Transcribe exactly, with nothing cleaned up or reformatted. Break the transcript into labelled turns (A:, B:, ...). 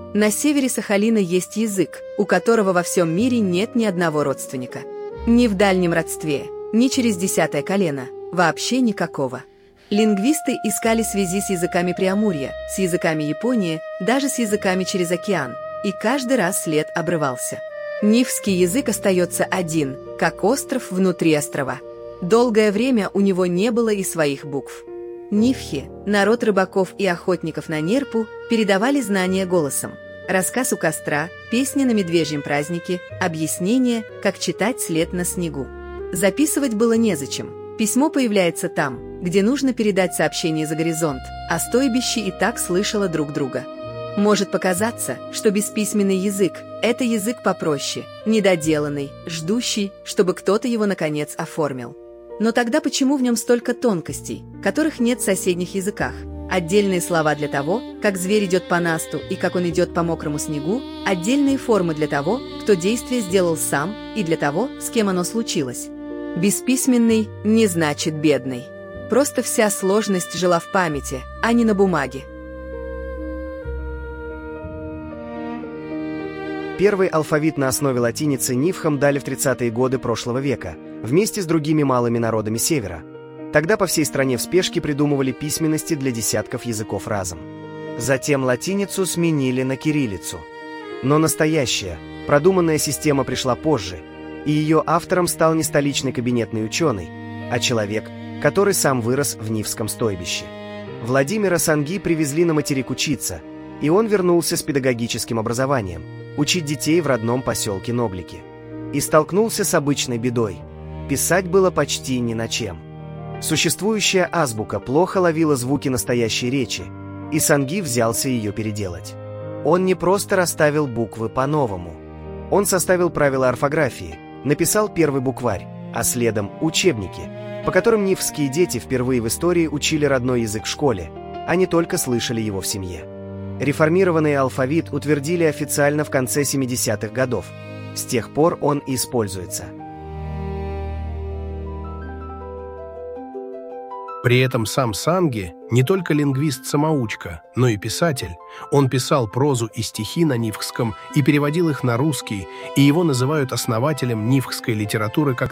A: На севере Сахалина есть язык, у которого во всем мире нет ни одного родственника. Ни в дальнем родстве, ни через десятое колено, вообще никакого. Лингвисты искали связи с языками Преамурья, с языками Японии, даже с языками через океан, и каждый раз след обрывался. Нивский язык остается один, как остров внутри острова. Долгое время у него не было и своих букв. Нивхи, народ рыбаков и охотников на нерпу, передавали знания голосом. Рассказ у костра, песни на медвежьем празднике, объяснение, как читать след на снегу. Записывать было незачем. Письмо появляется там, где нужно передать сообщение за горизонт, а стойбище и так слышало друг друга. Может показаться, что бесписьменный язык – это язык попроще, недоделанный, ждущий, чтобы кто-то его наконец оформил. Но тогда почему в нем столько тонкостей, которых нет в соседних языках? Отдельные слова для того, как зверь идет по насту и как он идет по мокрому снегу, отдельные формы для того, кто действие сделал сам, и для того, с кем оно случилось. Бесписьменный не значит бедный. Просто вся сложность жила в памяти, а не на бумаге.
B: Первый алфавит на основе латиницы нивхам дали в тридцатые годы прошлого века, вместе с другими малыми народами Севера. Тогда по всей стране в спешке придумывали письменности для десятков языков разом. Затем латиницу сменили на кириллицу. Но настоящая, продуманная система пришла позже, и ее автором стал не столичный кабинетный ученый, а человек, который сам вырос в Нивском стойбище. Владимира Санги привезли на материк учиться, и он вернулся с педагогическим образованием – учить детей в родном поселке Ноглики. И столкнулся с обычной бедой. Писать было почти ни на чем. Существующая азбука плохо ловила звуки настоящей речи, и Санги взялся ее переделать. Он не просто расставил буквы по-новому. Он составил правила орфографии, написал первый букварь, а следом учебники, по которым нивские дети впервые в истории учили родной язык в школе, а не только слышали его в семье. Реформированный алфавит утвердили официально в конце семидесятых годов. С тех пор он и используется.
C: При этом сам Санги не только лингвист-самоучка, но и писатель. Он писал прозу и стихи на нивхском и переводил их на русский, и его называют основателем нивхской литературы как